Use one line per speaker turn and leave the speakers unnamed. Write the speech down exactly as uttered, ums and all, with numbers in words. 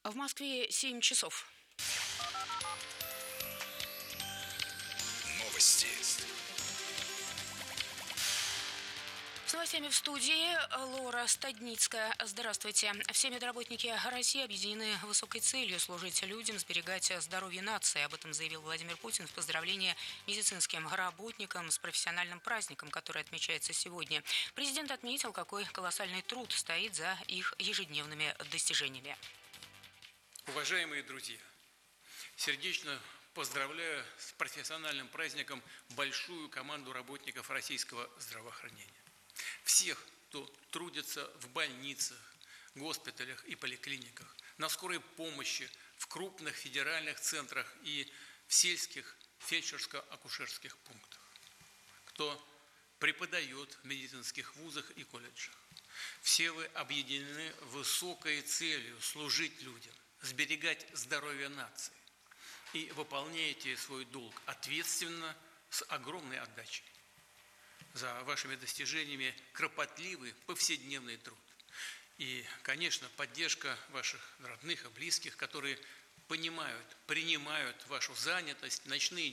В Москве семь часов.
Новости.
С новостями в студии Лора Стадницкая. Здравствуйте. Все медработники России объединены высокой целью служить людям, сберегать здоровье нации. Об этом заявил Владимир Путин в поздравлении медицинским работникам с профессиональным праздником, который отмечается сегодня. Президент отметил, какой колоссальный труд стоит за их ежедневными достижениями.
Уважаемые друзья, сердечно поздравляю с профессиональным праздником большую команду работников российского здравоохранения. Всех, кто трудится в больницах, госпиталях и поликлиниках, на скорой помощи, в крупных федеральных центрах и в сельских фельдшерско-акушерских пунктах, кто преподает в медицинских вузах и колледжах. Все вы объединены высокой целью служить людям, сберегать здоровье нации и выполняете свой долг ответственно, с огромной отдачей. За вашими достижениями кропотливый повседневный труд. И, конечно, поддержка ваших родных и близких, которые понимают, принимают вашу занятость, ночные